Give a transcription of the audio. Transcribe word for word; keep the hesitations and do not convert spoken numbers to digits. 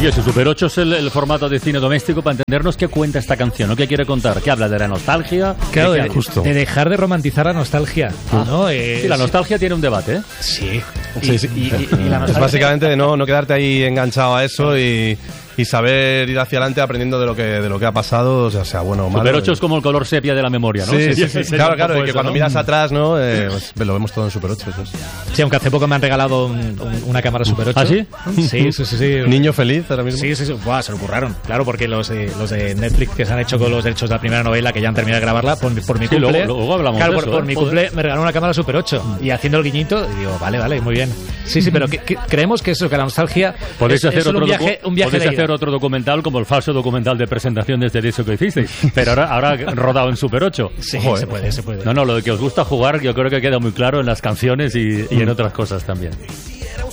Oye, si Super ocho es el, el formato de cine doméstico, para entendernos, ¿qué cuenta esta canción? ¿No? ¿Qué quiere contar? ¿Qué habla de la nostalgia? Claro, ¿De, de, justo? de dejar de romantizar la nostalgia. Ah. ¿no? Eh, sí, la nostalgia sí. tiene un debate, ¿eh? Sí. Y, sí, sí. Y, y, y la nostalgia... Es básicamente no, no quedarte ahí enganchado a eso y... y saber ir hacia adelante aprendiendo de lo que de lo que ha pasado, o sea, sea bueno o malo. Super ocho es como el color sepia de la memoria, ¿no? Sí, Sería, sí, sí. sería Claro, claro, y que eso, cuando ¿no? miras atrás, ¿no? Eh, pues, lo vemos todo en Super ocho. Eso es. Sí, aunque hace poco me han regalado un, un, una cámara Super ocho. ¿Ah, sí? Sí, sí, sí. sí. Niño feliz ahora mismo. Sí, sí, sí. Buah, se lo curraron. Claro, porque los, eh, los de Netflix que se han hecho con los derechos de la primera novela, que ya han terminado de grabarla, por, por mi sí, cumple... Luego, luego hablamos claro, de por, eso, por ¿eh? mi cumple me regalaron una cámara Super ocho. Y haciendo el guiñito, y digo, vale, vale, muy bien. Sí, sí, pero que, que, creemos que eso, que la nostalgia... Podéis es, hacer, es otro, un viaje, un viaje podéis de hacer otro documental como el falso documental de presentación desde el eso que hicisteis, pero ahora, ahora rodado en Super ocho. Sí, Ojo, se eh. puede, se puede. No, no, lo de que os gusta jugar yo creo que queda muy claro en las canciones y, y en otras cosas también.